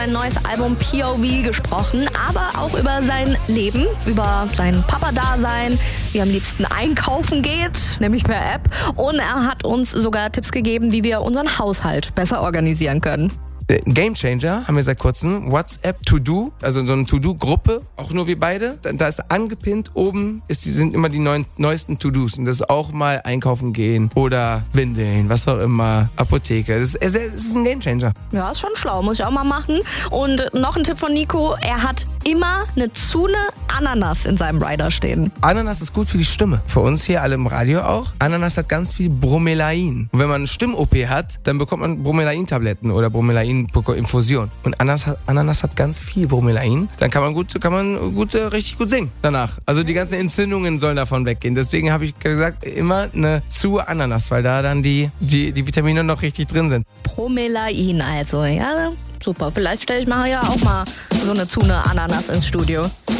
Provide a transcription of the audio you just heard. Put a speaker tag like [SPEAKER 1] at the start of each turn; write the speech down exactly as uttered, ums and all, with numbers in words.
[SPEAKER 1] Ein neues Album P O V gesprochen, aber auch über sein Leben, über sein Papa-Dasein, wie er am liebsten einkaufen geht, nämlich per App. Und er hat uns sogar Tipps gegeben, wie wir unseren Haushalt besser organisieren können.
[SPEAKER 2] Gamechanger haben wir seit kurzem. WhatsApp To-Do, also so eine To-Do-Gruppe, auch nur wir beide. Da ist angepinnt, oben ist, die sind immer die neuen, neuesten To-Dos. Und das ist auch mal einkaufen gehen oder Windeln, was auch immer, Apotheke. Das ist, das ist ein Gamechanger.
[SPEAKER 1] Ja, ist schon schlau, muss ich auch mal machen. Und noch ein Tipp von Nico, er hat immer eine Zune Ananas in seinem Rider stehen.
[SPEAKER 2] Ananas ist gut für die Stimme. Für uns hier alle im Radio auch. Ananas hat ganz viel Bromelain. Und wenn man eine Stimm-O P hat, dann bekommt man Bromelain-Tabletten oder Bromelain-Infusion. Und Ananas hat, Ananas hat ganz viel Bromelain. Dann kann man gut, kann man gut, richtig gut singen danach. Also die ganzen Entzündungen sollen davon weggehen. Deswegen habe ich gesagt, immer eine zu Ananas, weil da dann die, die, die Vitamine noch richtig drin sind.
[SPEAKER 1] Bromelain also, ja, super. Vielleicht stelle ich mal ja auch mal so eine Zune Ananas ins Studio.